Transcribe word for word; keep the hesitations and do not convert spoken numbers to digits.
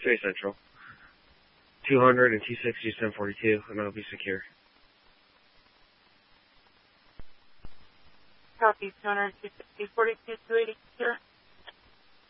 Space Central. two hundred and two sixty, seven forty-two, and I'll be secure. Copy, two hundred, two sixty, forty-two, two eighty, secure.